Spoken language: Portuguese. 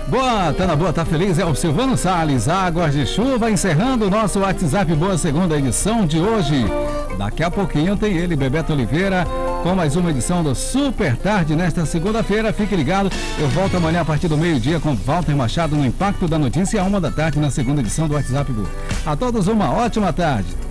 Boa, tá na boa, tá feliz? É o Silvano Salles, Águas de Chuva, encerrando o nosso WhatsApp Boa segunda edição de hoje. Daqui a pouquinho tem ele, Bebeto Oliveira, com mais uma edição do Super Tarde nesta segunda-feira. Fique ligado, eu volto amanhã a partir do meio-dia com Walter Machado no Impacto da Notícia, 1 da tarde na segunda edição do WhatsApp Boa. A todos uma ótima tarde.